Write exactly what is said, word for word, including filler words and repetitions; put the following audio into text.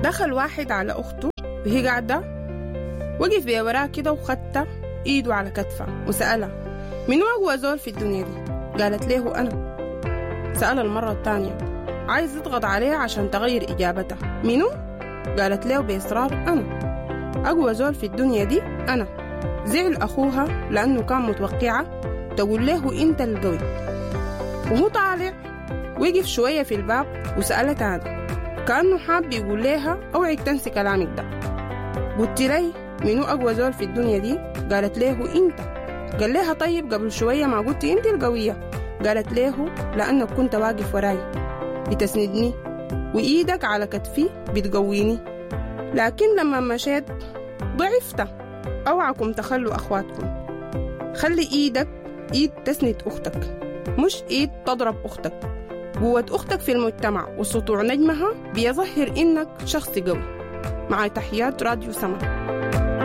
دخل واحد على أخته وهي قاعدة، وقف بيها وراها كده وخدت إيده على كتفها وسألها منو أقوى زول في الدنيا دي؟ قالت له أنا. سألها المرة الثانية، عايز يضغط عليها عشان تغير إجابتها، منو؟ قالت له بإصرار أنا أقوى زول في الدنيا دي أنا. زعل أخوها لأنه كان متوقعة تقول له أنت القوي، وهو طالع وقف شوية في الباب وسألها تاني كأنه حاب يقول لها أوعك تنسي كلامك ده. قلت لي منو أقوى زول في الدنيا دي؟ قالت له أنت. قال لها طيب قبل شوية ما قلت أنت القوية؟ قالت له لأنك كنت واقف وراي بتسندني وإيدك على كتفي بتقويني، لكن لما مشيت ضعفت. أوعكم تخلوا أخواتكم، خلي إيدك إيد تسند أختك مش إيد تضرب أختك. قوة أختك في المجتمع وسطوع نجمها بيظهر إنك شخص قوي. مع تحيات راديو سما.